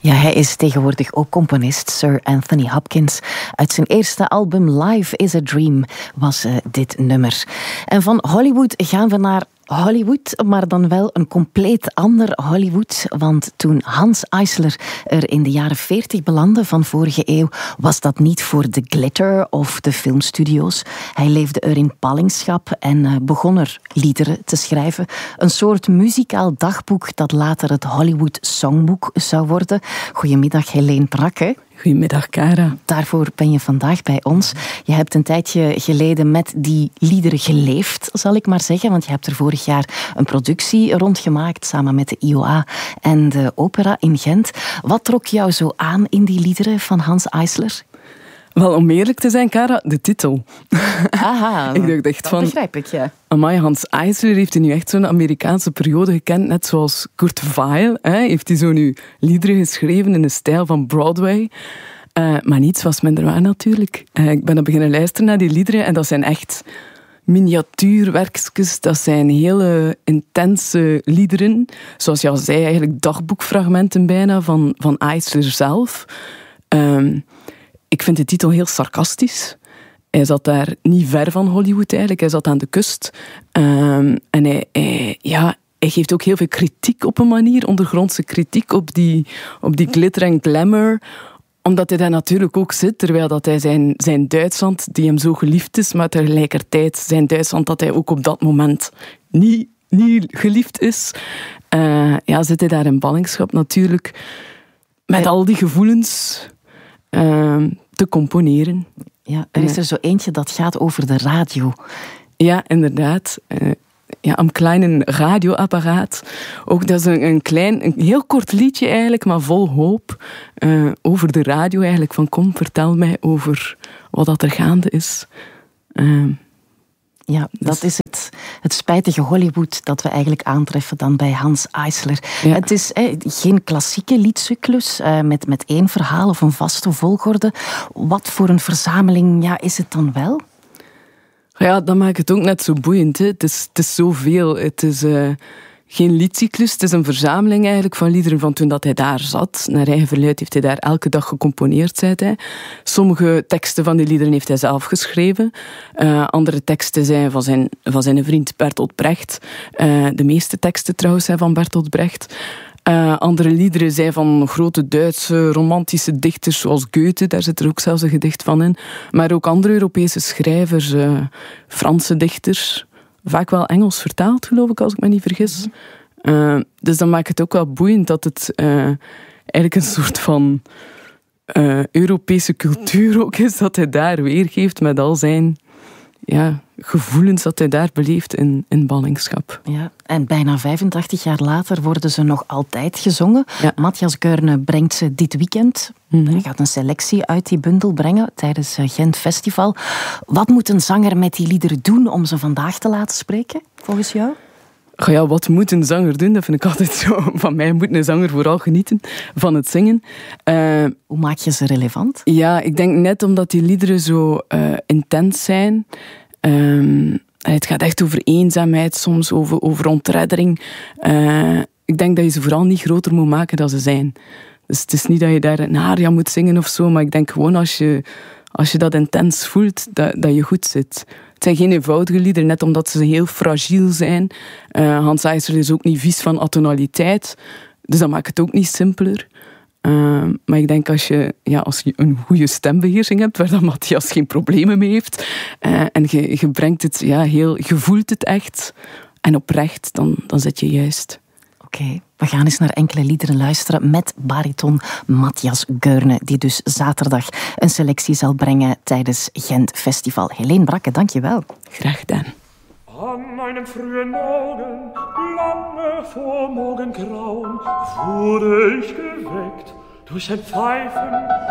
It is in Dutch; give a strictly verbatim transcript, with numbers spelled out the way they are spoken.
Ja, hij is tegenwoordig ook componist, Sir Anthony Hopkins. Uit zijn eerste album Life is a Dream was uh, dit nummer. En van Hollywood gaan we naar Hollywood, maar dan wel een compleet ander Hollywood. Want toen Hans Eisler er in de jaren veertig belandde van vorige eeuw, was dat niet voor de glitter of de filmstudio's. Hij leefde er in ballingschap en uh, begon er liederen te schrijven. Een soort muzikaal dagboek dat later het Hollywood Songboek zou worden. Goedemiddag, Helene Brakke. Goedemiddag, Cara. Daarvoor ben je vandaag bij ons. Je hebt een tijdje geleden met die liederen geleefd, zal ik maar zeggen. Want je hebt er vorig jaar een productie rondgemaakt, samen met de I O A en de opera in Gent. Wat trok jou zo aan in die liederen van Hans Eisler? Wel, om eerlijk te zijn, Cara, de titel. Aha, ik dacht echt dat van, begrijp ik, ja. Amai, Hans Eisler heeft nu echt zo'n Amerikaanse periode gekend, net zoals Kurt Weill. Hè, heeft hij zo nu liederen geschreven in de stijl van Broadway. Uh, maar niets was minder waar natuurlijk. Uh, ik ben dan beginnen luisteren naar die liederen en dat zijn echt miniatuurwerkjes. Dat zijn hele intense liederen. Zoals je al zei, eigenlijk dagboekfragmenten bijna van, van Eisler zelf. Um, ik vind de titel heel sarcastisch. Hij zat daar niet ver van Hollywood eigenlijk. Hij zat aan de kust. Um, en hij, hij, ja, hij geeft ook heel veel kritiek op een manier. Ondergrondse kritiek op die, op die glitter en glamour. Omdat hij daar natuurlijk ook zit. Terwijl dat hij zijn, zijn Duitsland, die hem zo geliefd is. Maar tegelijkertijd zijn Duitsland dat hij ook op dat moment niet, niet geliefd is. Uh, ja, zit hij daar in ballingschap natuurlijk. Met al die gevoelens uh, te componeren. Ja, er is er zo eentje dat gaat over de radio. Ja, inderdaad. Uh, ja, een klein radioapparaat. Ook dat is een, een klein, een heel kort liedje eigenlijk, maar vol hoop. Uh, over de radio eigenlijk. Van kom, vertel mij over wat dat er gaande is. Uh, Ja, dat dus is het, het spijtige Hollywood dat we eigenlijk aantreffen dan bij Hans Eisler. Ja. Het is eh, geen klassieke liedcyclus eh, met, met één verhaal of een vaste volgorde. Wat voor een verzameling ja, is het dan wel? Ja, dat maakt het ook net zo boeiend. Hè. Het, is, het is zoveel. Het is uh, geen liedcyclus, het is een verzameling eigenlijk van liederen van toen dat hij daar zat. Naar eigen verluidt heeft hij daar elke dag gecomponeerd, zei hij. Sommige teksten van die liederen heeft hij zelf geschreven. Uh, andere teksten zijn van zijn, van zijn vriend Bertolt Brecht. Uh, de meeste teksten trouwens zijn van Bertolt Brecht. Uh, andere liederen zijn van grote Duitse romantische dichters zoals Goethe, daar zit er ook zelfs een gedicht van in. Maar ook andere Europese schrijvers, uh, Franse dichters, vaak wel Engels vertaald geloof ik, als ik me niet vergis. Uh, dus dan maakt het ook wel boeiend dat het uh, eigenlijk een soort van uh, Europese cultuur ook is, dat hij daar weergeeft met al zijn ja, gevoelens dat hij daar beleeft in, in ballingschap. Ja, en bijna vijfentachtig jaar later worden ze nog altijd gezongen. Ja. Matthias Goerne brengt ze dit weekend. Mm-hmm. Hij gaat een selectie uit die bundel brengen tijdens Gent Festival. Wat moet een zanger met die liederen doen om ze vandaag te laten spreken, volgens jou? Oh ja, wat moet een zanger doen? Dat vind ik altijd zo. Van mij moet een zanger vooral genieten van het zingen. Uh, Hoe maak je ze relevant? Ja, ik denk net omdat die liederen zo uh, intens zijn. Um, het gaat echt over eenzaamheid, soms over, over ontreddering. Uh, ik denk dat je ze vooral niet groter moet maken dan ze zijn. Dus het is niet dat je daar een aria moet zingen of zo, maar ik denk gewoon als je, als je dat intens voelt, dat, dat je goed zit. Het zijn geen eenvoudige liederen, net omdat ze heel fragiel zijn. Uh, Hans Eisler is ook niet vies van atonaliteit, dus dat maakt het ook niet simpeler. Uh, maar ik denk als je, ja, als je een goede stembeheersing hebt, waar dan Matthias geen problemen mee heeft, uh, en je, je brengt het, ja, heel, je voelt het echt en oprecht, dan, dan zit je juist. Oké, okay, we gaan eens naar enkele liederen luisteren met bariton Matthias Goerne, die dus zaterdag een selectie zal brengen tijdens Gent Festival. Helene Brakke, dank je wel. Graag gedaan. An einem frühen Morgen, lange vor Morgengrauen, wurde ich geweckt durch ein Pfeifen